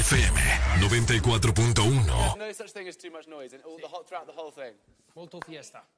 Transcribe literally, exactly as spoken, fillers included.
F M noventa y cuatro punto uno. No such thing as too much noise and all the whole, throughout the whole thing. Molto fiesta.